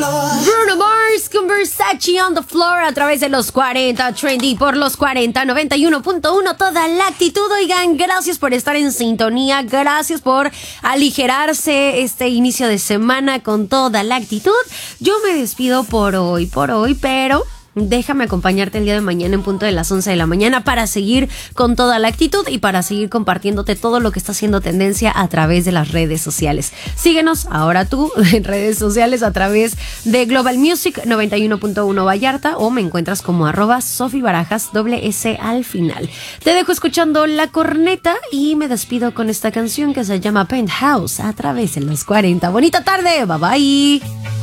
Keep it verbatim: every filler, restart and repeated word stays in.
Bruno Mars con Versace on the floor a través de los cuarenta Trendy por los cuarenta noventa y uno punto uno. Toda la actitud. Oigan, gracias por estar en sintonía. Gracias por aligerarse este inicio de semana con toda la actitud. Yo me despido por hoy, por hoy, pero déjame acompañarte el día de mañana en punto de las once de la mañana para seguir con toda la actitud y para seguir compartiéndote todo lo que está haciendo tendencia a través de las redes sociales. Síguenos ahora tú en redes sociales a través de Global Music noventa y uno punto uno Vallarta o me encuentras como arroba Sofi Barajas, doble S al final. Te dejo escuchando La Corneta y me despido con esta canción que se llama Penthouse a través de los cuarenta. Bonita tarde, bye bye.